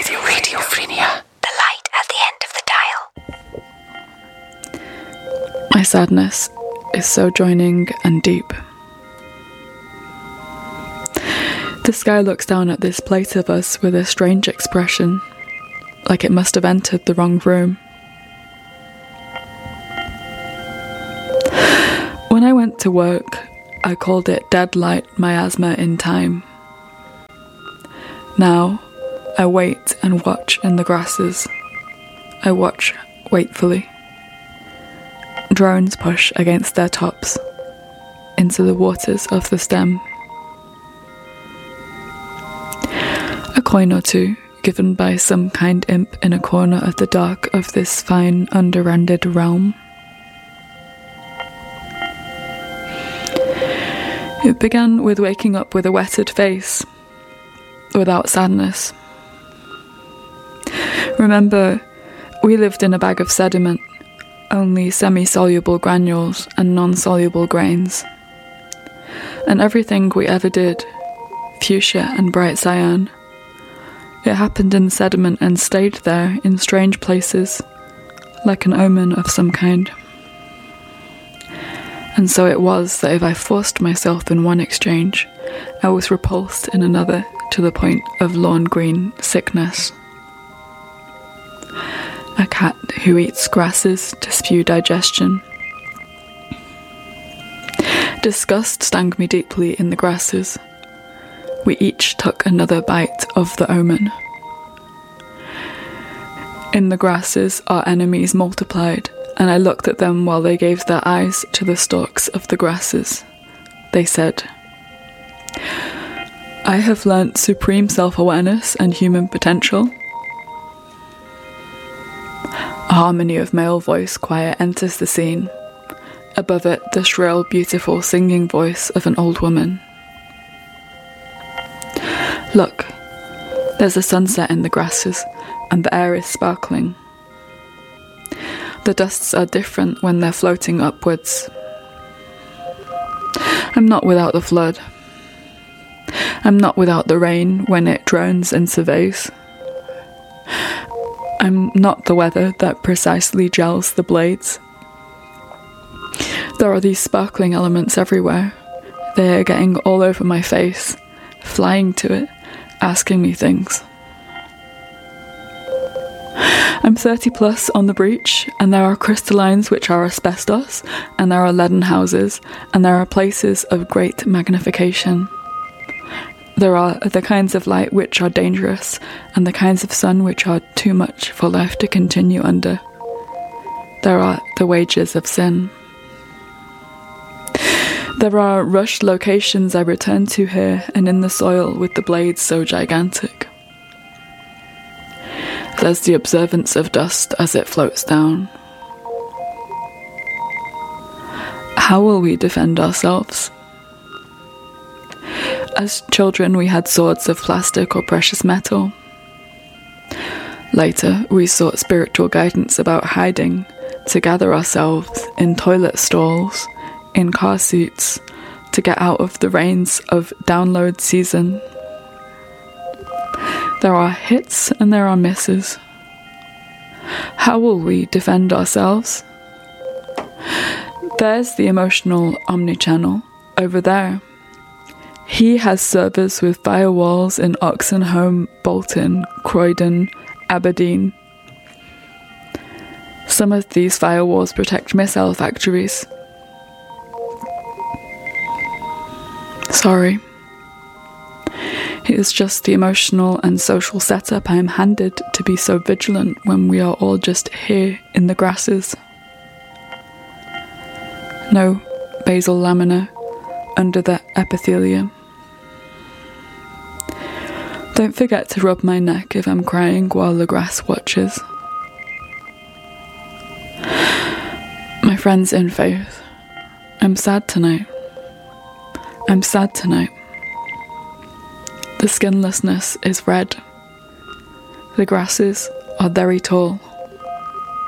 Radiophrenia. The light at the end of the dial. My sadness is so joining and deep. The sky looks down at this plate of us with a strange expression, like it must have entered the wrong room. When I went to work, I called it dead light miasma in time. Now, I wait and watch in the grasses. I watch waitfully. Drones push against their tops into the waters of the stem. A coin or two given by some kind imp in a corner of the dark of this fine under-rendered realm. It began with waking up with a wetted face, without sadness. Remember, we lived in a bag of sediment, only semi-soluble granules and non-soluble grains. And everything we ever did, fuchsia and bright cyan, it happened in sediment and stayed there in strange places, like an omen of some kind. And so it was that if I forced myself in one exchange, I was repulsed in another to the point of lawn green sickness. A cat who eats grasses to spew digestion. Disgust stung me deeply in the grasses. We each took another bite of the omen. In the grasses, our enemies multiplied, and I looked at them while they gave their eyes to the stalks of the grasses. They said, "I have learnt supreme self-awareness and human potential." A harmony of male voice choir enters the scene. Above it, the shrill, beautiful singing voice of an old woman. Look, there's a sunset in the grasses, and the air is sparkling. The dusts are different when they're floating upwards. I'm not without the flood. I'm not without the rain when it drones and surveys. I'm not the weather that precisely gels the blades. There are these sparkling elements everywhere. They are getting all over my face, flying to it, asking me things. I'm 30 plus on the breach, and there are crystallines which are asbestos, and there are leaden houses, and there are places of great magnification. There are the kinds of light which are dangerous, and the kinds of sun which are too much for life to continue under. There are the wages of sin. There are rushed locations I return to here and in the soil with the blades so gigantic. There's the observance of dust as it floats down. How will we defend ourselves? As children, we had swords of plastic or precious metal. Later, we sought spiritual guidance about hiding, to gather ourselves in toilet stalls, in car seats, to get out of the rains of download season. There are hits and there are misses. How will we defend ourselves? There's the emotional omnichannel over there. He has servers with firewalls in Oxenholme, Bolton, Croydon, Aberdeen. Some of these firewalls protect missile factories. Sorry. It is just the emotional and social setup I am handed to be so vigilant when we are all just here in the grasses. No basal lamina under the epithelium. Don't forget to rub my neck if I'm crying while the grass watches. My friends in faith, I'm sad tonight. I'm sad tonight. The skinlessness is red. The grasses are very tall.